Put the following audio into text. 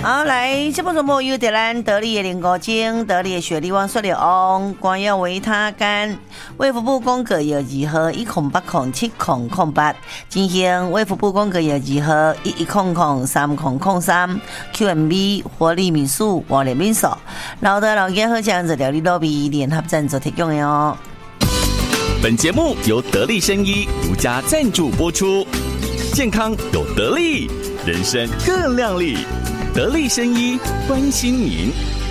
好，来，这部节目由咱得力的灵高精、得力的雪力旺、雪力旺、光耀维他干、卫福部公告药2号108070008，进行卫福部公告药2号11003003 QMB 活力民宿、活力民宿，老的老健好强子疗愈乐比联合赞助提供的哦。 本节目由得力生医独家赞助播出，健康有得力，人生更亮丽。得力生医关心您。